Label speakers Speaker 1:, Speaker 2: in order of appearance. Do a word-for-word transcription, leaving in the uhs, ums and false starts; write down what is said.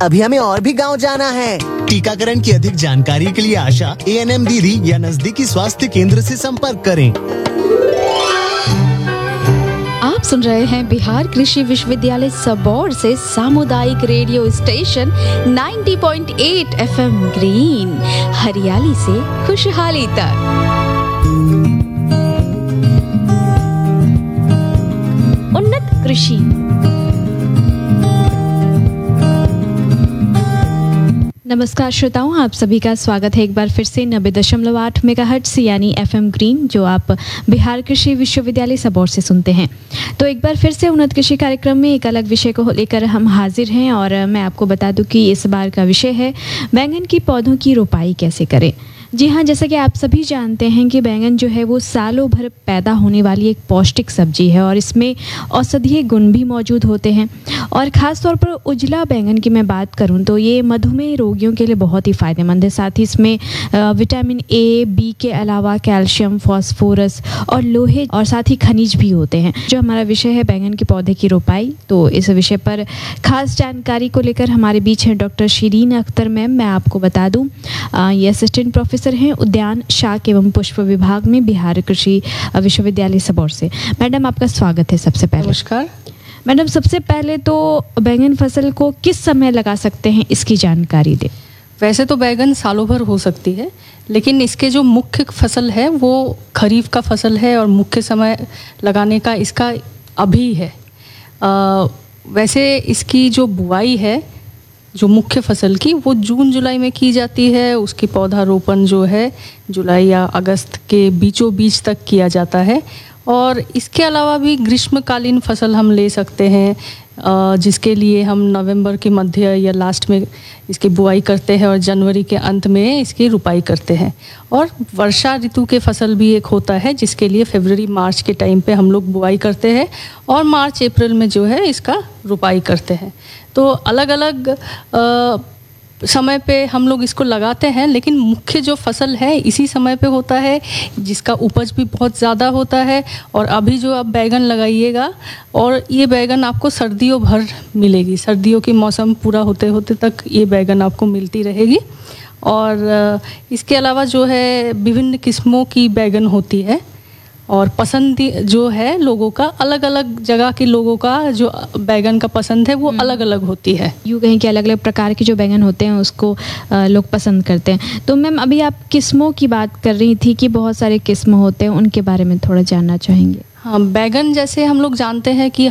Speaker 1: अभी हमें और भी गांव जाना है।
Speaker 2: टीकाकरण की अधिक जानकारी के लिए आशा, ए एन एम दीदी या नजदीकी स्वास्थ्य केंद्र से संपर्क करें।
Speaker 3: आप सुन रहे हैं बिहार कृषि विश्वविद्यालय सबौर से सामुदायिक रेडियो स्टेशन नब्बे पॉइंट आठ एफ एम ग्रीन, हरियाली से खुशहाली तक। उन्नत कृषि। नमस्कार श्रोताओं, आप सभी का स्वागत है एक बार फिर से नब्बे दशमलव आठ मेगाहर्ट्ज़ यानी एफ एम ग्रीन, जो आप बिहार कृषि विश्वविद्यालय सबौर से सुनते हैं। तो एक बार फिर से उन्नत कृषि कार्यक्रम में एक अलग विषय को लेकर हम हाजिर हैं और मैं आपको बता दूं कि इस बार का विषय है बैंगन की पौधों की रोपाई कैसे करें। जी हाँ, जैसा कि आप सभी जानते हैं कि बैंगन जो है वो सालों भर पैदा होने वाली एक पौष्टिक सब्जी है और इसमें औषधीय गुण भी मौजूद होते हैं। और ख़ास तौर पर उजला बैंगन की मैं बात करूं तो ये मधुमेह रोगियों के लिए बहुत ही फ़ायदेमंद है। साथ ही इसमें विटामिन ए, बी के अलावा कैल्शियम, फॉस्फोरस और लोहे और साथ ही खनिज भी होते हैं। जो हमारा विषय है बैंगन के पौधे की रोपाई, तो इस विषय पर खास जानकारी को लेकर हमारे बीच हैं डॉक्टर शिरीन अख्तर मैम। मैं आपको बता दूँ ये असिस्टेंट प्रोफेसर हैं उद्यान शाक एवं पुष्प विभाग में बिहार कृषि विश्वविद्यालय सबौर से। मैडम, आपका स्वागत है। सबसे पहले
Speaker 4: नमस्कार
Speaker 3: मैडम, सबसे पहले तो बैंगन फसल को किस समय लगा सकते हैं, इसकी जानकारी दें।
Speaker 4: वैसे तो बैंगन सालों भर हो सकती है, लेकिन इसके जो मुख्य फसल है वो खरीफ का फसल है और मुख्य समय लगाने का इसका अभी है। आ, वैसे इसकी जो बुआई है जो मुख्य फसल की वो जून जुलाई में की जाती है। उसकी पौधारोपण जो है जुलाई या अगस्त के बीचों बीच तक किया जाता है। और इसके अलावा भी ग्रीष्मकालीन फसल हम ले सकते हैं, जिसके लिए हम नवंबर के मध्य या लास्ट में इसकी बुआई करते हैं और जनवरी के अंत में इसकी रुपाई करते हैं। और वर्षा ऋतु के फसल भी एक होता है जिसके लिए फरवरी मार्च के टाइम पे हम लोग बुआई करते हैं और मार्च अप्रैल में जो है इसका रुपाई करते हैं। तो अलग अलग आ, समय पे हम लोग इसको लगाते हैं, लेकिन मुख्य जो फसल है इसी समय पे होता है, जिसका उपज भी बहुत ज़्यादा होता है। और अभी जो आप बैगन लगाइएगा और ये बैगन आपको सर्दियों भर मिलेगी, सर्दियों के मौसम पूरा होते होते तक ये बैगन आपको मिलती रहेगी। और इसके अलावा जो है विभिन्न किस्मों की बैगन होती है और पसंद जो है लोगों का, अलग अलग जगह के लोगों का जो बैगन का पसंद है वो अलग अलग होती है।
Speaker 3: यूँ कहीं के अलग अलग प्रकार के जो बैंगन होते हैं उसको लोग पसंद करते हैं। तो मैम, अभी आप किस्मों की बात कर रही थी कि बहुत सारे किस्म होते हैं, उनके बारे में थोड़ा जानना चाहेंगे।
Speaker 4: हाँ, बैगन जैसे हम लोग जानते हैं कि